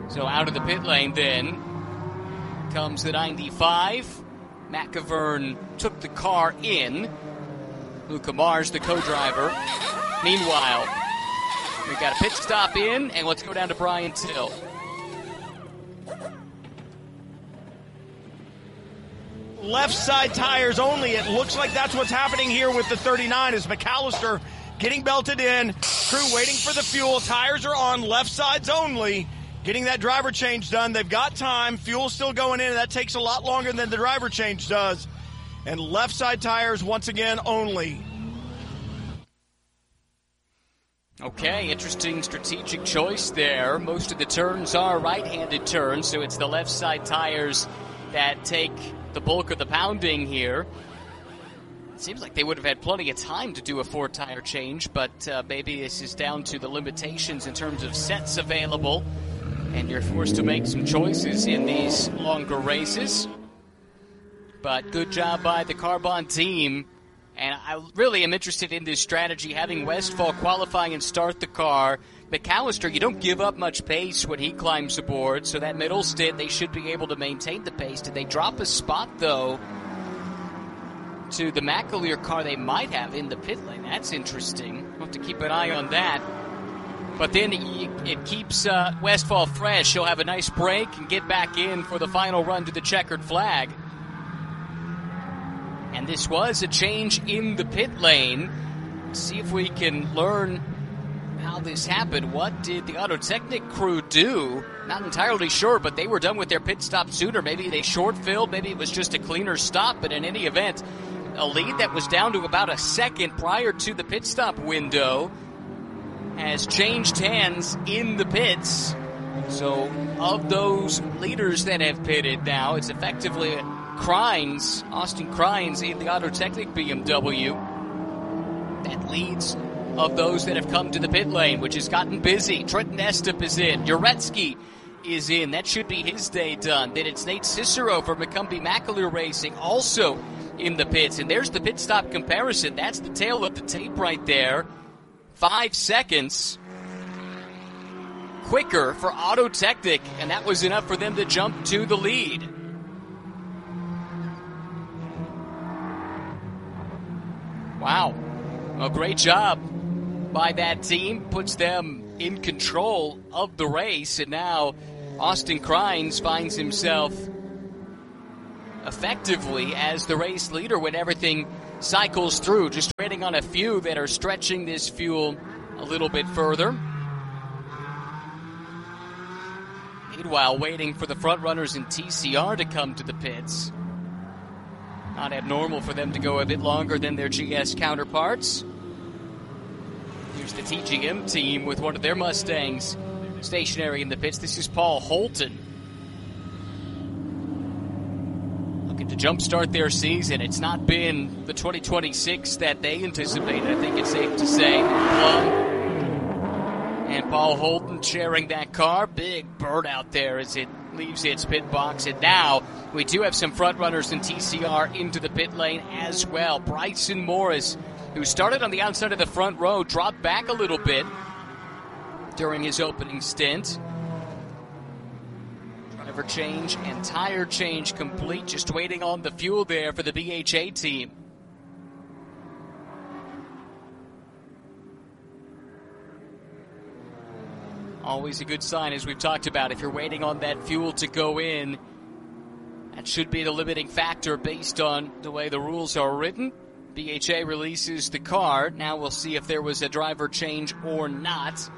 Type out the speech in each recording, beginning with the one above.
So out of the pit lane then comes the 95. McIvern took the car in. Luca Mars, the co-driver. Meanwhile, we've got a pit stop in, and let's go down to Brian Till. Left side tires only. It looks like that's what's happening here with the 39 is McAllister getting belted in. Crew waiting for the fuel. Tires are on. Left sides only. Getting that driver change done. They've got time. Fuel's still going in. That takes a lot longer than the driver change does. And left side tires once again only. Okay, interesting strategic choice there. Most of the turns are right-handed turns, so it's the left side tires that take the bulk of the pounding here. It seems like they would have had plenty of time to do a 4-tire change, but maybe this is down to the limitations in terms of sets available, and you're forced to make some choices in these longer races. But good job by the Carbon team, and I really am interested in this strategy, having Westphal qualify and start the car. McAllister, you don't give up much pace when he climbs aboard, so that middle stint, they should be able to maintain the pace. Did they drop a spot, though, to the McAleer car they might have in the pit lane? That's interesting. We'll have to keep an eye on that. But then it keeps Westphal fresh. He'll have a nice break and get back in for the final run to the checkered flag. And this was a change in the pit lane. Let's see if we can learn how this happened. What did the Autotechnic crew do? Not entirely sure, but they were done with their pit stop sooner. Maybe they short-filled. Maybe it was just a cleaner stop. But in any event, a lead that was down to about a second prior to the pit stop window has changed hands in the pits. So of those leaders that have pitted now, it's effectively Crines, Austin Crines in the Autotechnic BMW that leads of those that have come to the pit lane, which has gotten busy. Trenton Estep is in. Uretsky is in. That should be his day done. Then it's Nate Cicero for McCumbee McAleer Racing, also in the pits. And there's the pit stop comparison. That's the tail of the tape right there. 5 seconds quicker for Autotechnic, and that was enough for them to jump to the lead. Wow. A great job by that team. Puts them in control of the race, and now Austin Crines finds himself effectively as the race leader when everything cycles through, just waiting on a few that are stretching this fuel a little bit further. Meanwhile, waiting for the front runners in TCR to come to the pits. Not abnormal for them to go a bit longer than their GS counterparts. Here's the TGM team with one of their Mustangs stationary in the pits. This is Paul Holton. Looking to jumpstart their season. It's not been the 2026 that they anticipated, I think it's safe to say. And Paul Holton sharing that car. Big bird out there as it leaves its pit box. And now we do have some front runners in TCR into the pit lane as well. Bryson Morris, who started on the outside of the front row, dropped back a little bit during his opening stint. Driver change and tire change complete. Just waiting on the fuel there for the BHA team. Always a good sign, as we've talked about. If you're waiting on that fuel to go in, that should be the limiting factor based on the way the rules are written. BHA releases the car. Now we'll see if there was a driver change or not.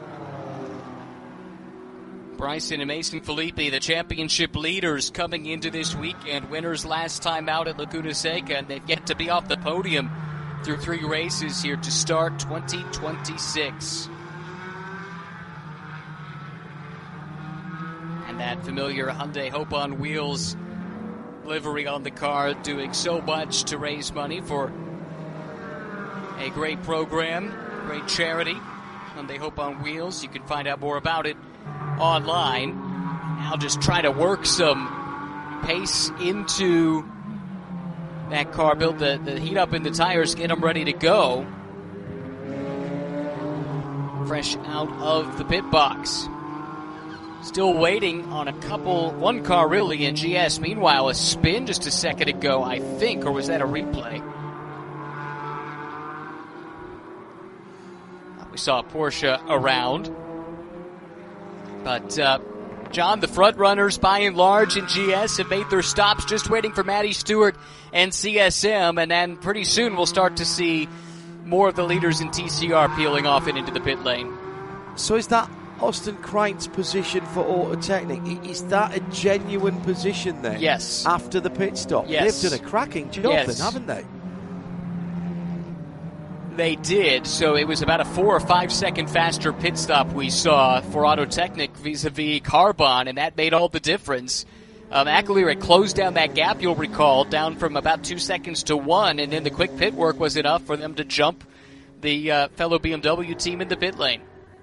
Bryson and Mason Filippi, the championship leaders coming into this weekend. Winners last time out at Laguna Seca, and they've yet to be off the podium through 3 races here to start 2026. That familiar Hyundai Hope on Wheels livery on the car, doing so much to raise money for a great program, great charity. Hyundai Hope on Wheels. You can find out more about it online. I'll just try to work some pace into that car, build the heat up in the tires, get them ready to go. Fresh out of the pit box. Still waiting on one car really in GS. Meanwhile, a spin just a second ago, I think, or was that a replay? We saw Porsche around. But, John, the front runners, by and large, in GS have made their stops, just waiting for Matty Stewart and CSM, and then pretty soon we'll start to see more of the leaders in TCR peeling off and into the pit lane. So is that Austin Kreint's position for Autotechnic? Is that a genuine position then? Yes. After the pit stop? Yes. They've done a cracking job then, haven't they? They did. So it was about a 4 or 5 second faster pit stop we saw for Autotechnic vis-a-vis Carbon, and that made all the difference. Aguilera had closed down that gap, you'll recall, down from about 2 seconds to 1, and then the quick pit work was enough for them to jump the fellow BMW team in the pit lane.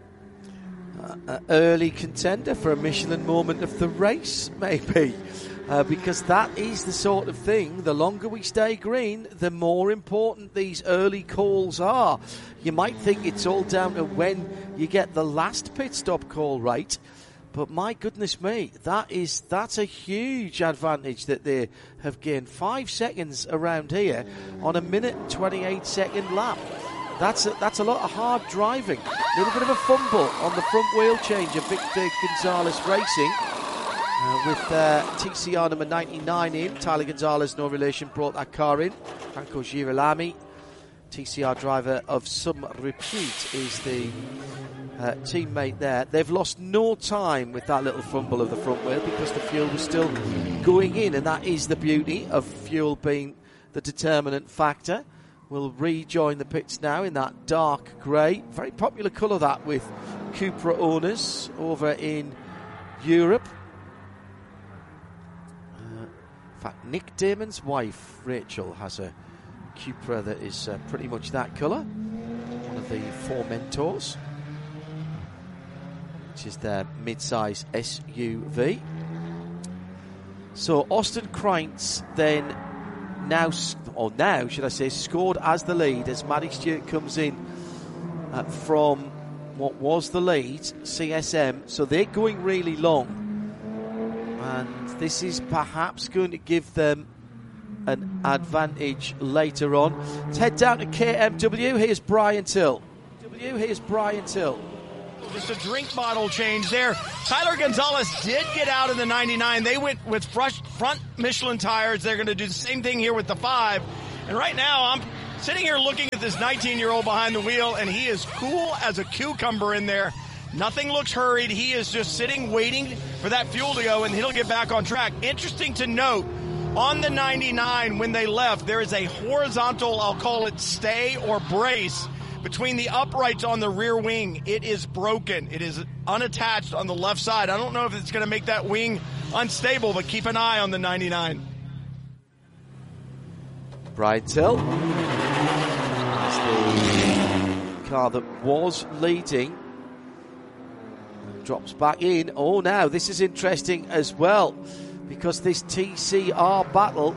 Early contender for a Michelin moment of the race, maybe. Because that is the sort of thing, the longer we stay green, the more important these early calls are. You might think it's all down to when you get the last pit stop call right, but my goodness me, that's a huge advantage that they have gained. 5 seconds around here on a 1:28 lap. That's a lot of hard driving. A little bit of a fumble on the front wheel change of Victor Gonzalez Racing. With TCR number 99 in. Tyler Gonzalez, no relation, brought that car in. Franco Girolami, TCR driver of some repute, is the teammate there. They've lost no time with that little fumble of the front wheel because the fuel was still going in, and that is the beauty of fuel being the determinant factor. We'll rejoin the pits now in that dark grey. Very popular colour, that, with Cupra owners over in Europe. In fact, Nick Damon's wife, Rachel, has a Cupra that is pretty much that colour. One of the 4 Mentors, which is their mid-size SUV. So Austin Kreintz then now should I say, scored as the lead as Matty Stewart comes in from what was the lead, CSM. So they're going really long. And this is perhaps going to give them an advantage later on. Let's head down to KMW. Here's Brian Till. Just a drink bottle change there. Tyler Gonzalez did get out in the 99. They went with front Michelin tires. They're going to do the same thing here with the 5. And right now, I'm sitting here looking at this 19-year-old behind the wheel, and he is cool as a cucumber in there. Nothing looks hurried. He is just sitting, waiting for that fuel to go, and he'll get back on track. Interesting to note, on the 99, when they left, there is a horizontal, I'll call it stay or brace, between the uprights on the rear wing. It is broken. It is unattached on the left side. I don't know if it's going to make that wing unstable, but keep an eye on the 99. Brian Till. That's the car that was leading. Drops back in. Oh, now this is interesting as well, because this TCR battle,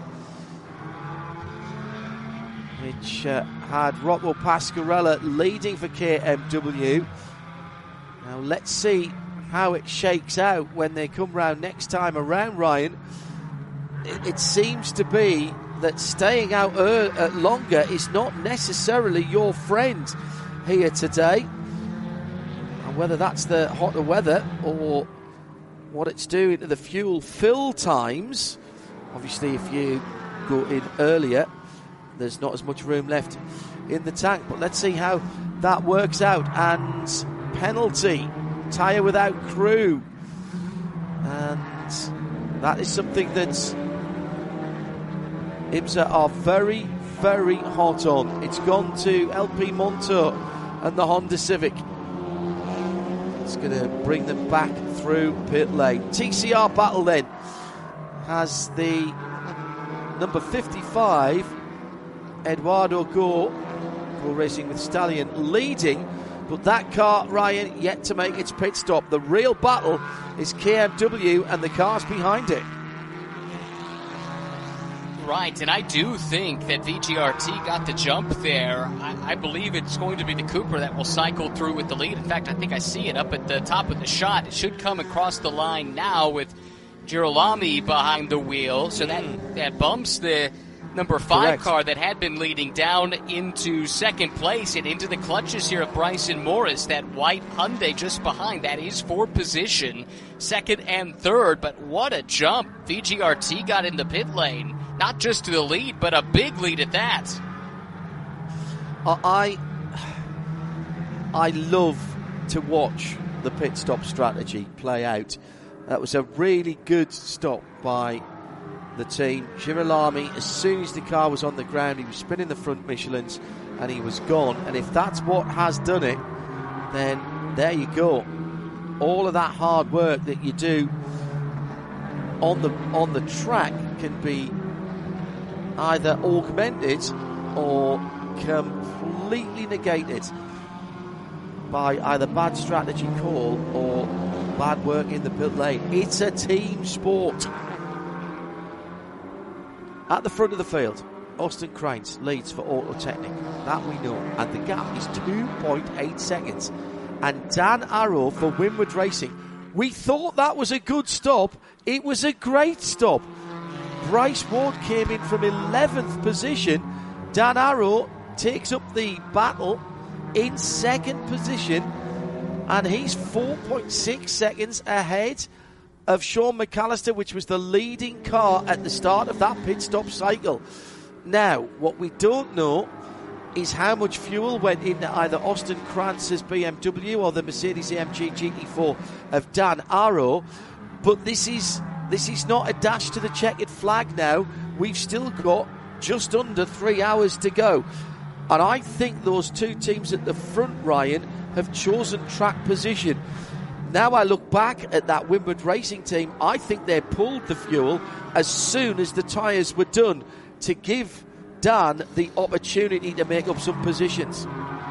which had Rocco Pasquarella leading for KMW. Now let's see how it shakes out when they come round next time around, Ryan. It seems to be that staying out longer is not necessarily your friend here today. And whether that's the hotter weather or what it's doing to the fuel fill times, obviously if you go in earlier, there's not as much room left in the tank. But let's see how that works out. And penalty, tyre without crew. And that is something that IMSA are very, very hot on. It's gone to LP Monto and the Honda Civic. It's going to bring them back through pit lane. TCR battle then has the number 55, Eduardo Go Racing with Stallion leading, but that car, Ryan, yet to make its pit stop. The real battle is KMW and the cars behind it. right, and I do think that VGRT got the jump there. I believe it's going to be the Cooper that will cycle through with the lead. In fact, I think I see it up at the top of the shot. It should come across the line now with Girolami behind the wheel, so that bumps the number 5 Correct. car that had been leading down into second place and into the clutches here of Bryson Morris. That white Hyundai just behind, that is for position, second and third. But what a jump VGRT got in the pit lane. Not just to the lead, but a big lead at that. I love to watch the pit stop strategy play out. That was a really good stop by the team. Girolami, as soon as the car was on the ground, he was spinning the front Michelins and he was gone. And if that's what has done it, then there you go. All of that hard work that you do on the track can be either augmented or completely negated by either bad strategy call or bad work in the pit lane. It's a team sport. At the front of the field, Austin Kreitz leads for Autotechnic. That we know. And the gap is 2.8 seconds. And Dan Arrow for Winward Racing. We thought that was a good stop. It was a great stop. Bryce Ward came in from 11th position. Dan Arrow takes up the battle in second position. And he's 4.6 seconds ahead of Sean McAllister, which was the leading car at the start of that pit stop cycle. Now, what we don't know is how much fuel went into either Austin Krantz's BMW or the Mercedes-AMG GT4 of Dan Arrow, but this is not a dash to the checkered flag now. We've still got just under 3 hours to go. And I think those two teams at the front, Ryan, have chosen track position. Now I look back at that Winward Racing team, I think they pulled the fuel as soon as the tyres were done to give Dan the opportunity to make up some positions.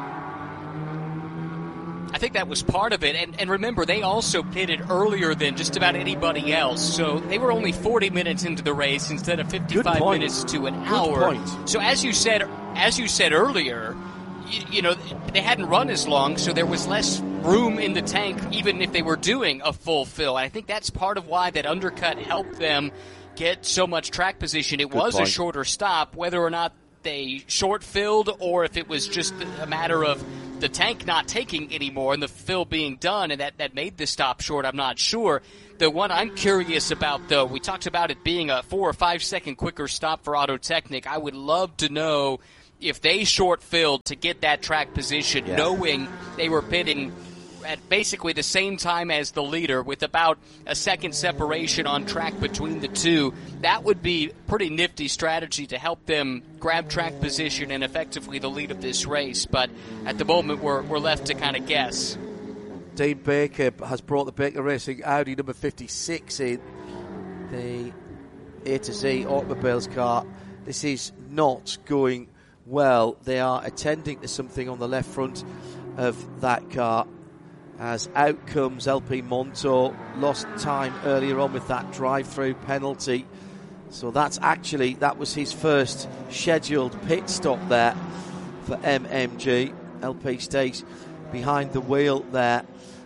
I think that was part of it. And remember, they also pitted earlier than just about anybody else. So they were only 40 minutes into the race instead of 55 minutes to an hour. So as you said earlier, you know, they hadn't run as long, so there was less room in the tank even if they were doing a full fill. And I think that's part of why that undercut helped them get so much track position. It was a shorter stop, whether or not they short filled or if it was just a matter of the tank not taking anymore and the fill being done, and that made the stop short, I'm not sure. The one I'm curious about, though, we talked about it being a 4 or 5 second quicker stop for Autotechnic. I would love to know if they short filled to get that track position, knowing they were pitting at basically the same time as the leader with about a second separation on track between the two. That would be pretty nifty strategy to help them grab track position and effectively the lead of this race. But at the moment, we're left to kind of guess. Dean Baker has brought the Baker Racing Audi number 56 in, the A to Z automobiles car. This is not going well. They are attending to something on the left front of that car. As out comes LP Monto, lost time earlier on with that drive-through penalty. So that was his first scheduled pit stop there for MMG. LP stays behind the wheel there.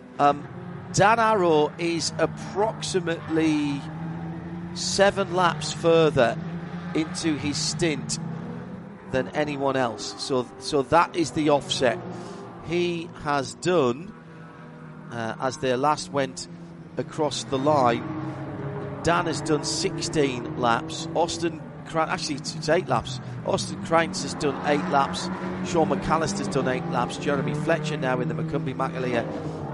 Dan Arrow is approximately 7 laps further into his stint than anyone else. So that is the offset. He has done, as they last went across the line, Dan has done 16 laps. It's 8 laps. Austin Kreitz has done 8 laps. Sean McAllister's done 8 laps. Jeremy Fletcher now in the Macumbi McAleer.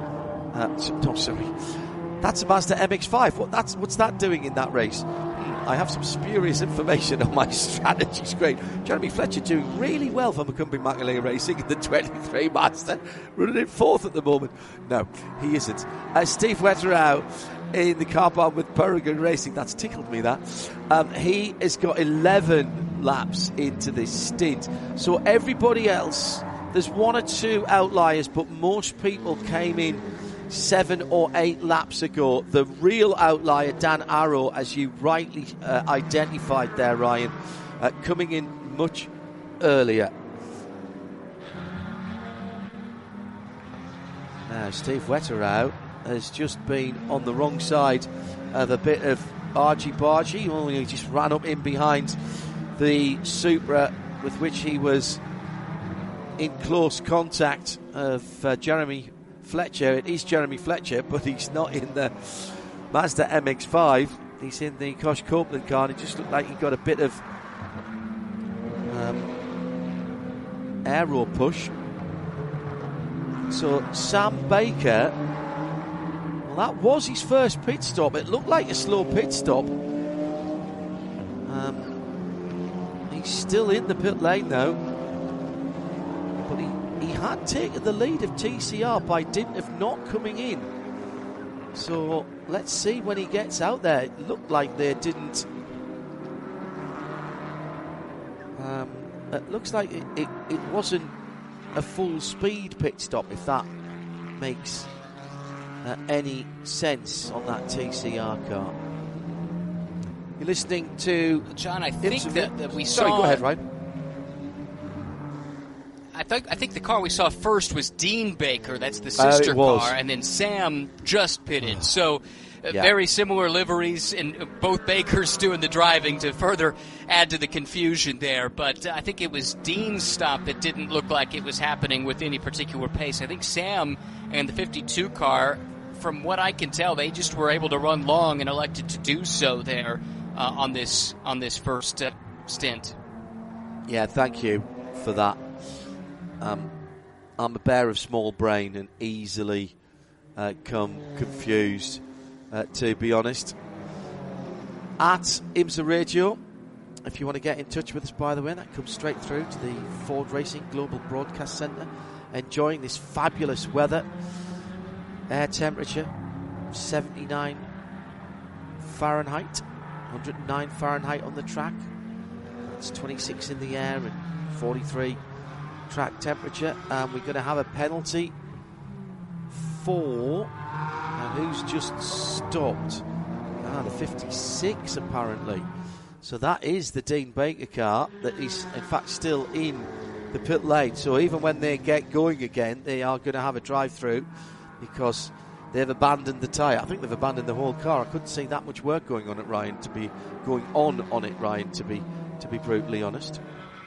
That's a Mazda MX-5. What's that doing in that race? I have some spurious information on my strategy screen. Jeremy Fletcher doing really well for Macumbi McAleer Racing in the 23 Mazda, running in 4th at the moment. No, he isn't. Steve Wetterau in the car park with Peregrine Racing. That's tickled me, that. He has got 11 laps into this stint. So everybody else, there's 1 or 2 outliers, but most people came in 7 or 8 laps ago. The real outlier, Dan Arrow, as you rightly identified there, Ryan, coming in much earlier. Now, Steve Wetterau has just been on the wrong side of a bit of argy-bargy. Well, he just ran up in behind the Supra with which he was in close contact of Jeremy Fletcher. It is Jeremy Fletcher, but he's not in the Mazda MX-5. He's in the Kosh Copeland car, and it just looked like he got a bit of aero push. So Sam Baker, well, that was his first pit stop. It looked like a slow pit stop. He's still in the pit lane though, but he had taken the lead of TCR by dint of not coming in. So let's see when he gets out there. It looked like they didn't. It looks like it wasn't a full speed pit stop, if that makes any sense on that TCR car. You're listening to John. I think that we saw. Sorry, go ahead, Ryan. I think the car we saw first was Dean Baker. That's the sister car, and then Sam just pitted. So very similar liveries, and both Bakers doing the driving to further add to the confusion there. But I think it was Dean's stop that didn't look like it was happening with any particular pace. I think Sam and the 52 car, from what I can tell, they just were able to run long and elected to do so there on this first stint. Yeah, thank you for that. I'm a bear of small brain and easily come confused, to be honest. At IMSA Radio, if you want to get in touch with us, by the way, that comes straight through to the Ford Racing Global Broadcast Centre. Enjoying this fabulous weather. Air temperature 79 Fahrenheit, 109 Fahrenheit on the track. It's 26 in the air and 43 track temperature. And we're going to have a penalty for, and who's just stopped? The 56 apparently. So that is the Dean Baker car that is in fact still in the pit lane. So even when they get going again, they are going to have a drive-through because they've abandoned the tyre. I think they've abandoned the whole car. I couldn't see that much work going on it, Ryan, to be brutally honest.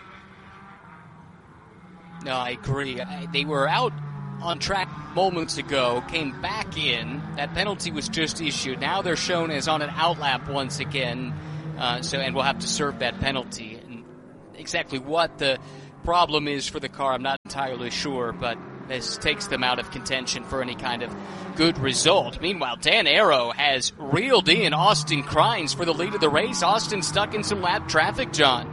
No, I agree. They were out on track moments ago, came back in. That penalty was just issued. Now they're shown as on an outlap once again, and we'll have to serve that penalty. And exactly what the problem is for the car, I'm not entirely sure, but this takes them out of contention for any kind of good result. Meanwhile, Dan Arrow has reeled in Austin Crines for the lead of the race. Austin stuck in some lap traffic, John.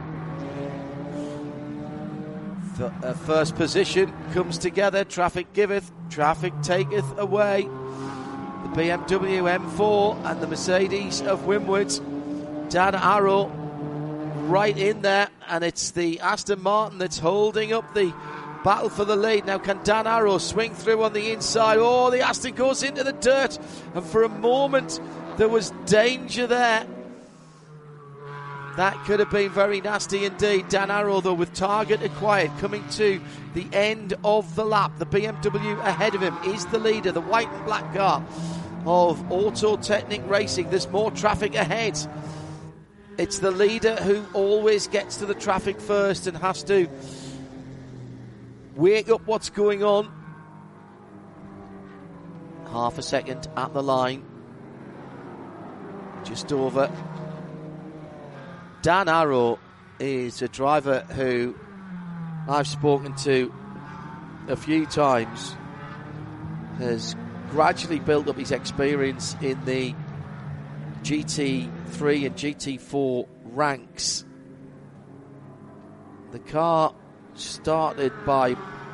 First position comes together. Traffic giveth, traffic taketh away. The BMW M4 and the Mercedes of Winwood. Dan Arrow right in there, and it's the Aston Martin that's holding up the battle for the lead. Now can Dan Arrow swing through on the inside? Oh, the Aston goes into the dirt, and for a moment there was danger there. That could have been very nasty indeed. Dan Arrow, though, with target acquired, coming to the end of the lap. The BMW ahead of him is the leader, the white and black car of Auto Technic Racing. There's more traffic ahead. It's the leader who always gets to the traffic first and has to wake up what's going on. Half a second at the line. Just over. Dan Arrow is a driver who I've spoken to a few times, has gradually built up his experience in the GT3 and GT4 ranks. The car started by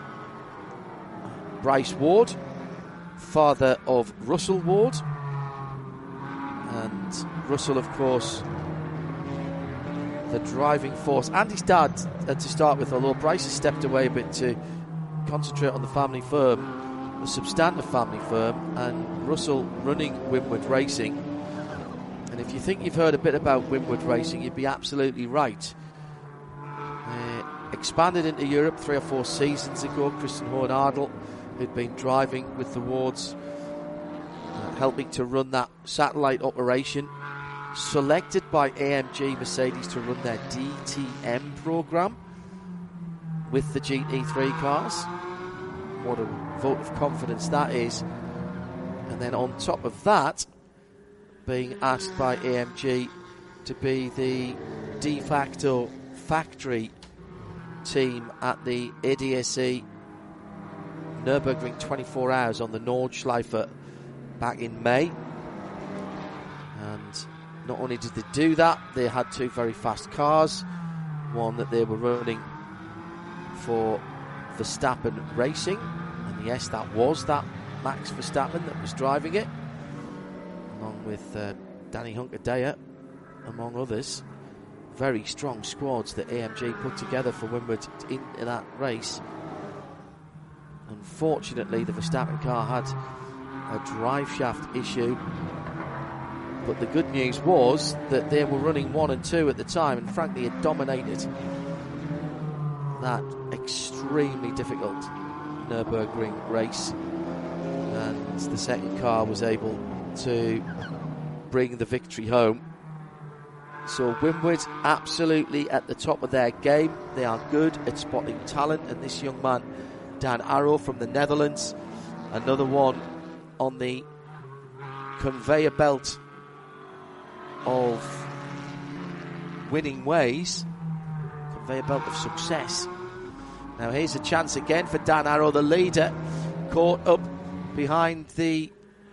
Bryce Ward, father of Russell Ward, and Russell, of course, the driving force, and his dad to start with, although Bryce has stepped away a bit to concentrate on the family firm. a substantive family firm, and Russell running Winward Racing. And if you think you've heard a bit about Winward Racing, you'd be absolutely right. Expanded into Europe 3 or 4 seasons ago. Christian Horn-Ardel, who'd been driving with the Wards, helping to run that satellite operation. Selected by AMG Mercedes to run their DTM program with the GT3 cars. What a vote of confidence that is. And then on top of that, being asked by AMG to be the de facto factory team at the ADAC Nürburgring 24 Hours on the Nordschleife back in May. And not only did they do that, they had 2 very fast cars. One that they were running for Verstappen Racing, and yes, that was that Max Verstappen that was driving it, along with Danny Hunter-Deyer, among others. Very strong squads that AMG put together for Winward in that race. Unfortunately, the Verstappen car had a drive shaft issue, but the good news was that they were running 1 and 2 at the time, and frankly it dominated that extremely difficult Nürburgring race, and the second car was able to bring the victory home. So Winward absolutely at the top of their game. They are good at spotting talent, and this young man, Dan Arrow from the Netherlands, another one on the conveyor belt of winning ways, conveyor belt of success. Now here's a chance again for Dan Arrow, the leader, caught up behind the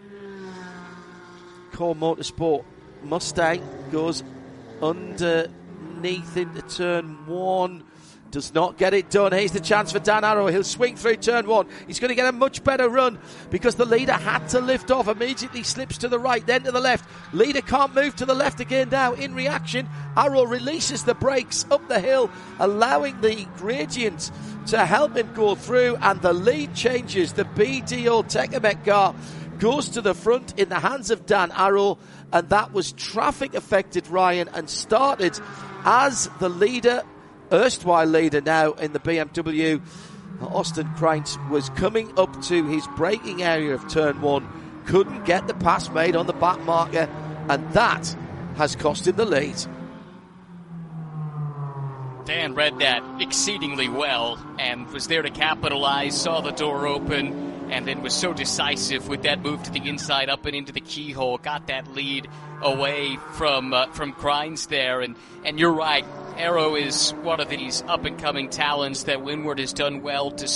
Core Motorsport Mustang, goes underneath into turn 1, does not get it done. Here's the chance for Dan Arrow. He'll swing through turn 1. He's going to get a much better run because the leader had to lift off. Immediately slips to the right, then to the left. Leader can't move to the left again now. In reaction, Arrow releases the brakes up the hill, allowing the gradient to help him go through, and the lead changes. The BDO Tecumseh car goes to the front in the hands of Dan Arrow, and that was traffic affected, Ryan, and started as the leader, erstwhile leader now in the BMW, Austin Kreitz, was coming up to his braking area of turn 1, couldn't get the pass made on the back marker, and that has cost him the lead. Dan read that exceedingly well and was there to capitalize, saw the door open, and then was so decisive with that move to the inside, up and into the keyhole, got that lead away from Kreitz there. And you're right, Arrow is one of these up-and-coming talents that Winward has done well to